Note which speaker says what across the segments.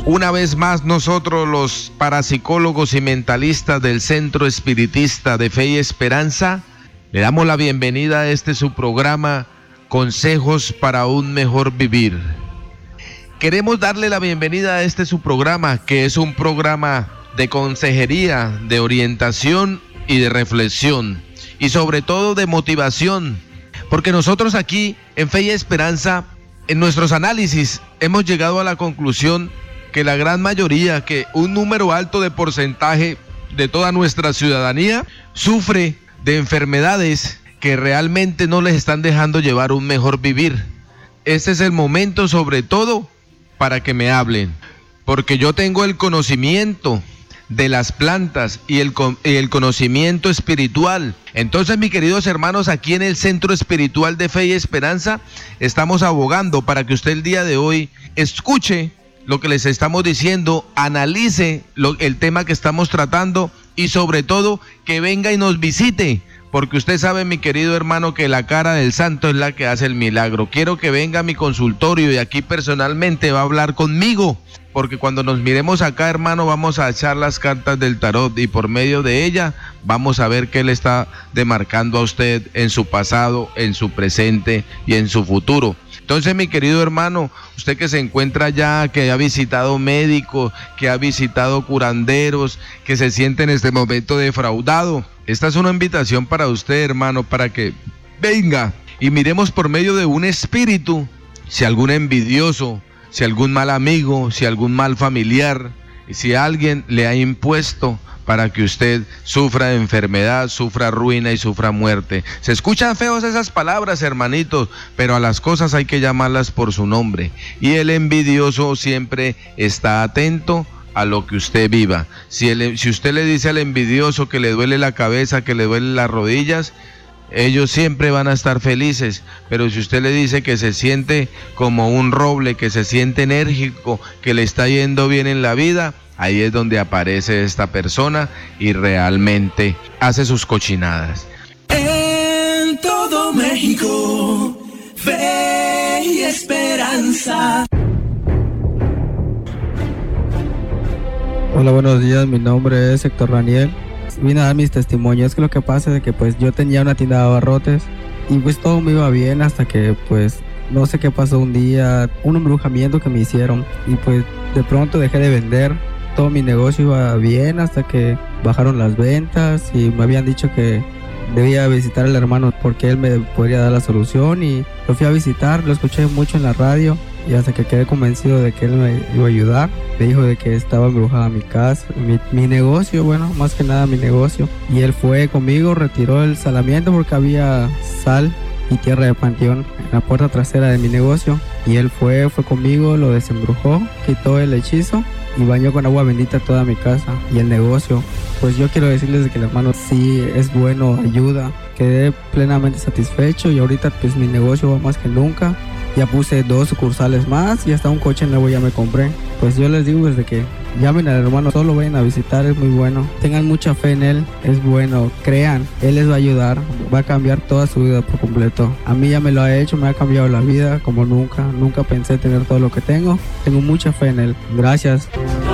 Speaker 1: Una vez más nosotros los parapsicólogos y mentalistas del Centro Espiritista de Fe y Esperanza le damos la bienvenida a su programa Consejos para un Mejor Vivir. Queremos darle la bienvenida a su programa, que es un programa de consejería, de orientación y de reflexión, y sobre todo de motivación, porque nosotros aquí en Fe y Esperanza, en nuestros análisis, hemos llegado a la conclusión que la gran mayoría, que un número alto de porcentaje de toda nuestra ciudadanía sufre de enfermedades que realmente no les están dejando llevar un mejor vivir. Este es el momento sobre todo para que me hablen, porque yo tengo el conocimiento de las plantas y el conocimiento espiritual. Entonces, mis queridos hermanos, aquí en el Centro Espiritual de Fe y Esperanza estamos abogando para que usted el día de hoy escuche lo que les estamos diciendo, analice el tema que estamos tratando y sobre todo que venga y nos visite, porque usted sabe, mi querido hermano, que la cara del santo es la que hace el milagro. Quiero que venga a mi consultorio y aquí personalmente va a hablar conmigo, porque cuando nos miremos acá, hermano, vamos a echar las cartas del tarot y por medio de ella vamos a ver qué le está demarcando a usted en su pasado, en su presente y en su futuro. Entonces, mi querido hermano, usted que se encuentra allá, que ha visitado médicos, que ha visitado curanderos, que se siente en este momento defraudado, esta es una invitación para usted, hermano, para que venga y miremos por medio de un espíritu, si algún envidioso, si algún mal amigo, si algún mal familiar, si alguien le ha impuesto para que usted sufra enfermedad, sufra ruina y sufra muerte. Se escuchan feos esas palabras, hermanitos, pero a las cosas hay que llamarlas por su nombre. Y el envidioso siempre está atento a lo que usted viva. Si usted le dice al envidioso que le duele la cabeza, que le duelen las rodillas, ellos siempre van a estar felices, pero si usted le dice que se siente como un roble, que se siente enérgico, que le está yendo bien en la vida, ahí es donde aparece esta persona y realmente hace sus cochinadas.
Speaker 2: En todo México, Fe y Esperanza.
Speaker 3: Hola, buenos días, mi nombre es Héctor Raniel. Vine a dar mis testimonios. Es que lo que pasa es que pues yo tenía una tienda de abarrotes y pues todo me iba bien hasta que pues no sé qué pasó un día, un embrujamiento que me hicieron y pues de pronto dejé de vender. Todo mi negocio iba bien hasta que bajaron las ventas y me habían dicho que debía visitar al hermano porque él me podría dar la solución, y lo fui a visitar, lo escuché mucho en la radio y hasta que quedé convencido de que él me iba a ayudar. Me dijo de que estaba embrujada mi casa, mi negocio, bueno, más que nada mi negocio, y él fue conmigo, retiró el salamiento porque había sal y tierra de panteón en la puerta trasera de mi negocio, y él fue conmigo, lo desembrujó, quitó el hechizo y bañó con agua bendita toda mi casa y el negocio. Pues yo quiero decirles que el hermano sí es bueno, ayuda. Quedé plenamente satisfecho y ahorita pues mi negocio va más que nunca. Ya puse 2 sucursales más y hasta un coche nuevo ya me compré. Pues yo les digo desde que llamen al hermano, solo vayan a visitar, es muy bueno. Tengan mucha fe en él, es bueno, crean, él les va a ayudar, va a cambiar toda su vida por completo. A mí ya me lo ha hecho, me ha cambiado la vida como nunca pensé tener todo lo que tengo. Tengo mucha fe en él, gracias.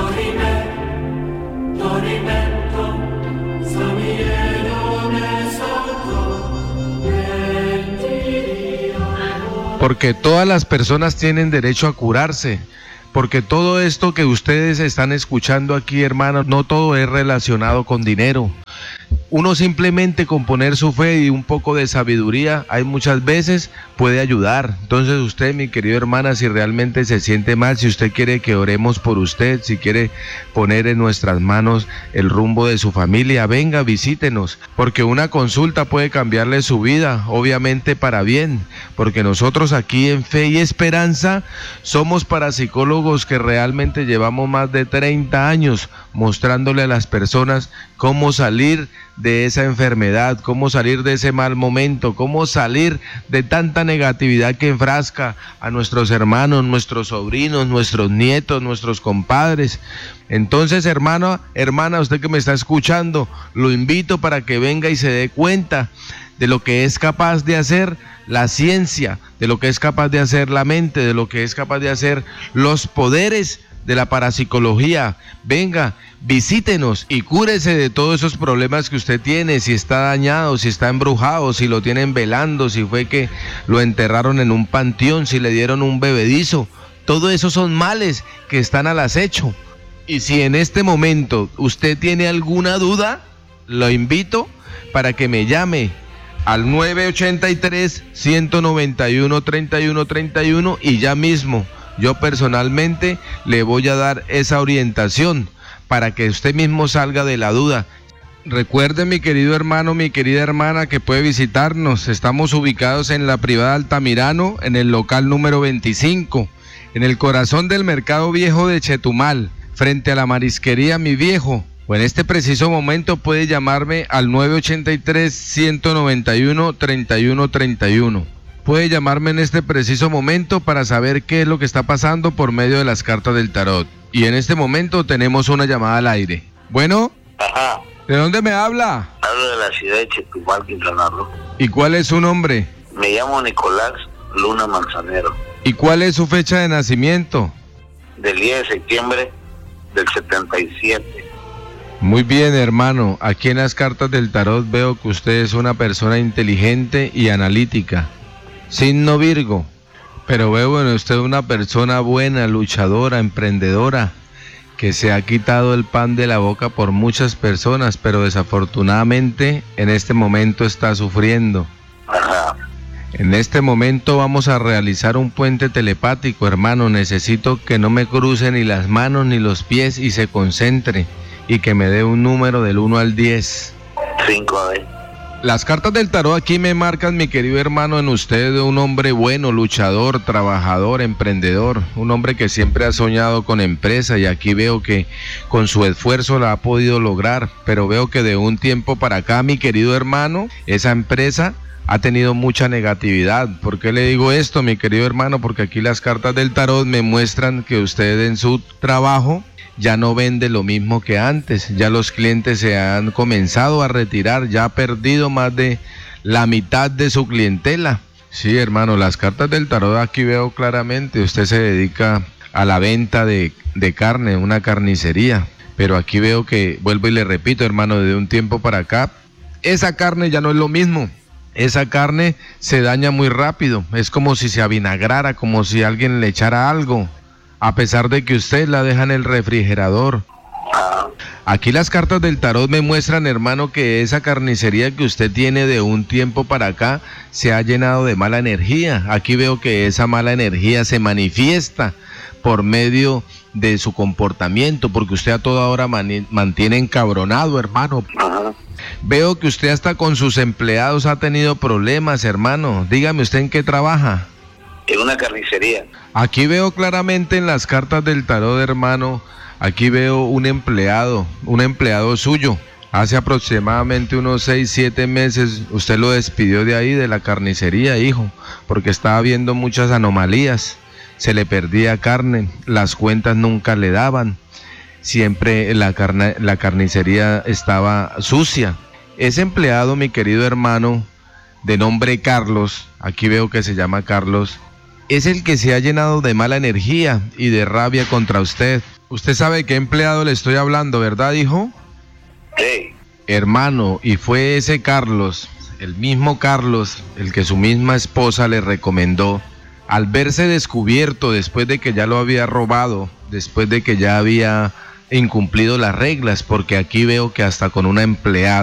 Speaker 1: Porque todas las personas tienen derecho a curarse, porque todo esto que ustedes están escuchando aquí, hermanos, no todo es relacionado con dinero. Uno simplemente con poner su fe y un poco de sabiduría, hay muchas veces puede ayudar. Entonces usted, mi querido hermana, si realmente se siente mal, si usted quiere que oremos por usted, si quiere poner en nuestras manos el rumbo de su familia, venga, visítenos, porque una consulta puede cambiarle su vida, obviamente para bien, porque nosotros aquí en Fe y Esperanza somos parapsicólogos que realmente llevamos más de 30 años mostrándole a las personas cómo salir de esa enfermedad, cómo salir de ese mal momento, cómo salir de tanta negatividad que enfrasca a nuestros hermanos, nuestros sobrinos, nuestros nietos, nuestros compadres. Entonces, hermano, hermana, usted que me está escuchando, lo invito para que venga y se dé cuenta de lo que es capaz de hacer la ciencia, de lo que es capaz de hacer la mente, de lo que es capaz de hacer los poderes de la parapsicología. Venga, visítenos y cúrese de todos esos problemas que usted tiene, si está dañado, si está embrujado, si lo tienen velando, si fue que lo enterraron en un panteón, si le dieron un bebedizo. Todo eso son males que están al acecho. Y si en este momento usted tiene alguna duda, lo invito para que me llame al 983-191-3131 y ya mismo yo personalmente le voy a dar esa orientación para que usted mismo salga de la duda. Recuerde, mi querido hermano, mi querida hermana, que puede visitarnos. Estamos ubicados en la privada Altamirano, en el local número 25, en el corazón del Mercado Viejo de Chetumal, frente a la marisquería Mi Viejo. O en este preciso momento puede llamarme al 983-191-3131. Puede llamarme en este preciso momento para saber qué es lo que está pasando por medio de las cartas del tarot. Y en este momento tenemos una llamada al aire. Bueno.
Speaker 4: Ajá.
Speaker 1: ¿De dónde me habla?
Speaker 4: Hablo de la ciudad de Chetumal, Quintana Roo.
Speaker 1: ¿Y cuál es su nombre?
Speaker 4: Me llamo Nicolás Luna Manzanero.
Speaker 1: ¿Y cuál es su fecha de nacimiento?
Speaker 4: Del 10 de septiembre del 77.
Speaker 1: Muy bien, hermano. Aquí en las cartas del tarot veo que usted es una persona inteligente y analítica. Signo Virgo. Pero veo en usted una persona buena, luchadora, emprendedora, que se ha quitado el pan de la boca por muchas personas, pero desafortunadamente en este momento está sufriendo.
Speaker 4: Ajá.
Speaker 1: En este momento vamos a realizar un puente telepático, hermano. Necesito que no me cruce ni las manos ni los pies y se concentre y que me dé un número del 1 al 10.
Speaker 4: 5, a ver.
Speaker 1: Las cartas del tarot aquí me marcan, mi querido hermano, en usted un hombre bueno, luchador, trabajador, emprendedor, un hombre que siempre ha soñado con empresa y aquí veo que con su esfuerzo la ha podido lograr, pero veo que de un tiempo para acá, mi querido hermano, esa empresa ha tenido mucha negatividad. ¿Por qué le digo esto, mi querido hermano? Porque aquí las cartas del tarot me muestran que usted en su trabajo ya no vende lo mismo que antes, ya los clientes se han comenzado a retirar, ya ha perdido más de la mitad de su clientela. Sí, hermano, las cartas del tarot aquí veo claramente, usted se dedica a la venta de carne, una carnicería, pero aquí veo que, vuelvo y le repito, hermano, de un tiempo para acá, esa carne ya no es lo mismo. Esa carne se daña muy rápido, es como si se avinagrara, como si alguien le echara algo, a pesar de que usted la deja en el refrigerador. Aquí las cartas del tarot me muestran, hermano, que esa carnicería que usted tiene de un tiempo para acá se ha llenado de mala energía. Aquí veo que esa mala energía se manifiesta por medio de su comportamiento, porque usted a toda hora mantiene encabronado, hermano. Veo que usted hasta con sus empleados ha tenido problemas, hermano. Dígame, ¿usted en qué trabaja?
Speaker 4: En una carnicería.
Speaker 1: Aquí veo claramente en las cartas del tarot, hermano, aquí veo un empleado suyo. Hace aproximadamente unos 6-7 meses usted lo despidió de ahí, de la carnicería, hijo, porque estaba viendo muchas anomalías. Se le perdía carne, las cuentas nunca le daban, siempre la carnicería estaba sucia. Ese empleado, mi querido hermano, de nombre Carlos, aquí veo que se llama Carlos, es el que se ha llenado de mala energía y de rabia contra usted. Usted sabe qué empleado le estoy hablando, ¿verdad, hijo?
Speaker 4: Sí.
Speaker 1: Hermano, y fue ese Carlos, el mismo Carlos, el que su misma esposa le recomendó, al verse descubierto después de que ya lo había robado, después de que ya había incumplido las reglas, porque aquí veo que hasta con una empleada